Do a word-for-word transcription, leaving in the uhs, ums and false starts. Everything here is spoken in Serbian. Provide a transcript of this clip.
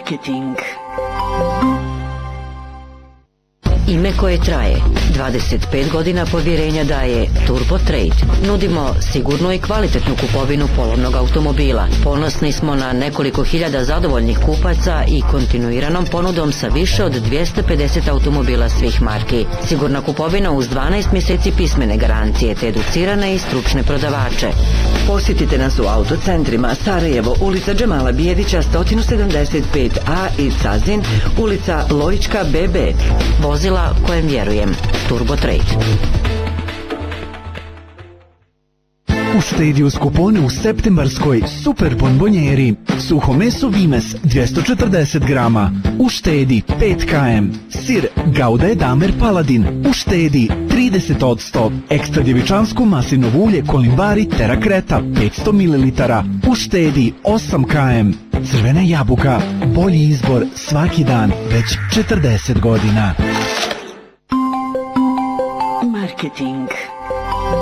Marketing. Ime koje traje. dvadeset pet godina povjerenja daje Turbo Trade. Nudimo sigurnu i kvalitetnu kupovinu polovnog automobila. Ponosni smo na nekoliko hiljada zadovoljnih kupaca i kontinuiranom ponudom sa više od dvjesto pedeset automobila svih marki. Sigurna kupovina uz dvanaest mjeseci pismene garancije te educirane i stručne prodavače. Posjetite nas u autocentrima Sarajevo, ulica Džemala Bijevića sto sedamdeset pet a i Cazin, ulica Lojička be be. Vozila kojem vjerujem. Turbo Trade. Uštedi uz kupone u septembarskoj super bonbonjeri. Suho meso Vimes dvjesto četrdeset grama. Uštedi pet kilometara. Sir Gouda Damer Paladin. Uštedi trideset posto. Ekstra djevičansko maslinovo ulje Kolimbari Terra Creta petsto mililitara. Uštedi osam kilometara. Crvena jabuka. Bolji izbor svaki dan već četrdeset godina. Marketing.